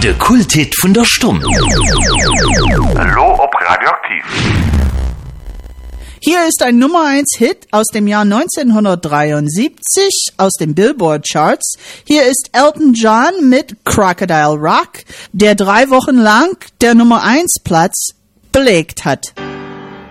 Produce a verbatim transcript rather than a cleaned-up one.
De Kulthit von der Stumm. Hallo ob Radioaktiv. Hier ist ein Nummer eins Hit aus dem Jahr neunzehnhundertdreiundsiebzig aus den Billboard Charts. Hier ist Elton John mit Crocodile Rock, der drei Wochen lang der Nummer eins Platz belegt hat.